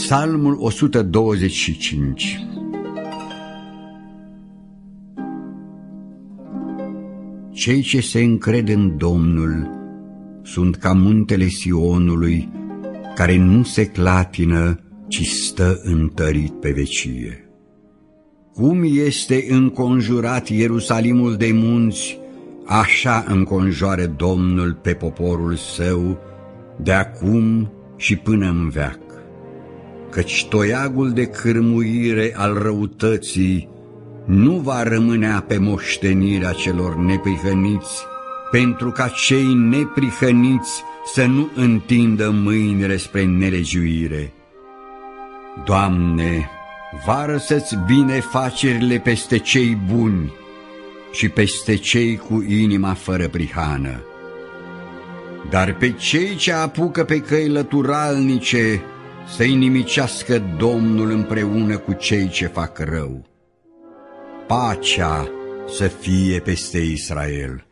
Psalmul 125. Cei ce se încred în Domnul sunt ca muntele Sionului, care nu se clatină, ci stă întărit pe vecie. Cum este înconjurat Ierusalimul de munți, așa înconjoară Domnul pe poporul său, de acum și până în veac. Căci toiagul de cârmuire al răutății nu va rămânea pe moștenirea celor neprihăniți, pentru ca cei neprihăniți să nu întindă mâinile spre nelegiuire. Doamne, varsă-ți binefacerile peste cei buni și peste cei cu inima fără prihană. Dar pe cei ce apucă pe căi lăturalnice să-i nimicească Domnul împreună cu cei ce fac rău. Pacea să fie peste Israel.